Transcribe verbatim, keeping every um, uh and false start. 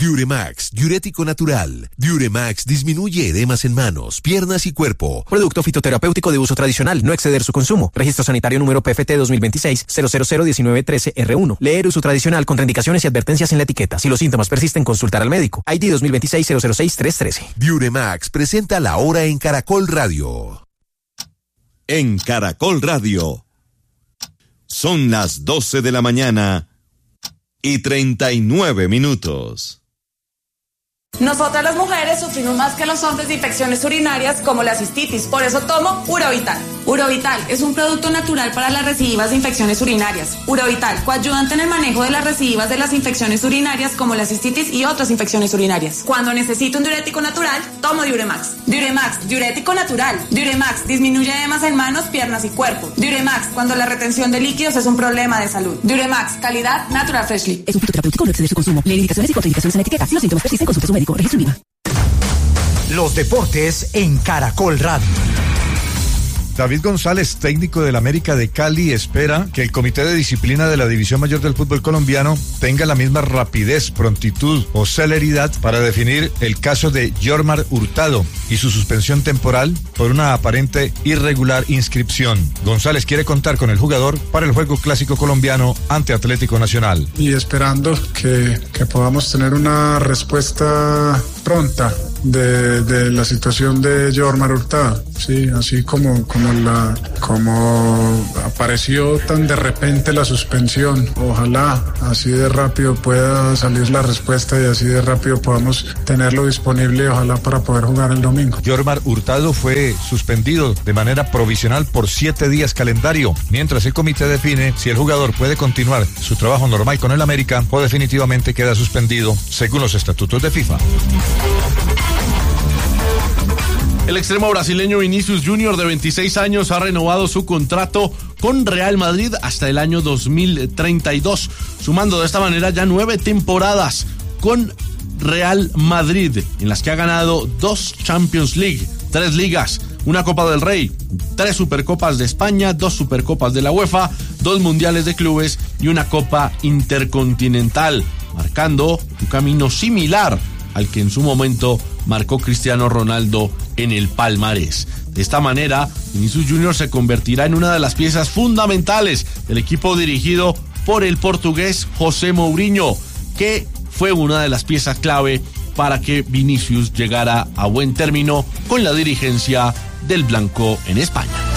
Diuremax, diurético natural. Diuremax disminuye edemas en manos, piernas y cuerpo. Producto fitoterapéutico de uso tradicional, no exceder su consumo. Registro sanitario número P F T dos mil veintiséis cero cero cero diecinueve trece R uno. Leer uso tradicional, contraindicaciones y advertencias en la etiqueta. Si los síntomas persisten, consultar al médico. I D dos mil veintiséis cero cero seis tres trece. Diuremax presenta la hora en Caracol Radio. En Caracol Radio. Son las doce de la mañana y treinta y nueve minutos. Nosotras las mujeres sufrimos más que los hombres de infecciones urinarias como la cistitis, por eso tomo Urovital. Urovital es un producto natural para las recidivas de infecciones urinarias. Urovital, coayudante en el manejo de las recidivas de las infecciones urinarias como la cistitis y otras infecciones urinarias. Cuando necesito un diurético natural, tomo Diuremax. Diuremax, diurético natural. Diuremax disminuye edemas en manos, piernas y cuerpo. Diuremax, cuando la retención de líquidos es un problema de salud. Diuremax, calidad Natural Freshly. Es un fitoterapéutico, no exceder su consumo. Lee indicaciones y contraindicaciones en la etiqueta. Si los síntomas persisten, consulte a su médico. Registro INVIMA. Los deportes en Caracol Radio. David González, técnico del América de Cali, espera que el Comité de Disciplina de la División Mayor del Fútbol Colombiano tenga la misma rapidez, prontitud o celeridad para definir el caso de Yormar Hurtado y su suspensión temporal por una aparente irregular inscripción. González quiere contar con el jugador para el juego clásico colombiano ante Atlético Nacional. Y esperando que, que podamos tener una respuesta pronta de, de la situación de Yormar Hurtado, sí, así como, como la como apareció tan de repente la suspensión, ojalá así de rápido pueda salir la respuesta y así de rápido podamos tenerlo disponible, ojalá para poder jugar el domingo. Yormar Hurtado fue suspendido de manera provisional por siete días calendario, mientras el comité define si el jugador puede continuar su trabajo normal con el América o definitivamente queda suspendido según los estatutos de FIFA. El extremo brasileño Vinicius Junior, de veintiséis años, ha renovado su contrato con Real Madrid hasta el año dos mil treinta y dos, sumando de esta manera ya nueve temporadas con Real Madrid, en las que ha ganado dos Champions League, tres ligas, una Copa del Rey, tres Supercopas de España, dos Supercopas de la UEFA, dos Mundiales de Clubes y una Copa Intercontinental, marcando un camino similar al que en su momento marcó Cristiano Ronaldo en el palmarés. De esta manera, Vinicius Junior se convertirá en una de las piezas fundamentales del equipo dirigido por el portugués José Mourinho, que fue una de las piezas clave para que Vinicius llegara a buen término con la dirigencia del blanco en España.